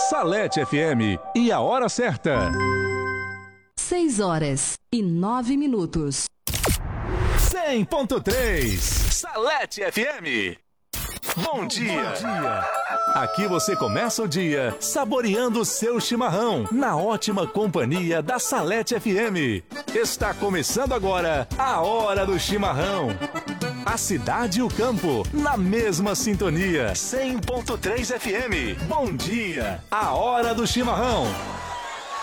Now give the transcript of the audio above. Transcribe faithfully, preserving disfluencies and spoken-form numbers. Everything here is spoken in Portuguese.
Salete F M e a hora certa. seis horas e nove minutos. cem ponto três Salete F M. Bom dia. Bom dia. Aqui você começa o dia saboreando o seu chimarrão na ótima companhia da Salete F M. Está começando agora a Hora do Chimarrão. A cidade e o campo na mesma sintonia. cem ponto três F M. Bom dia. A Hora do Chimarrão.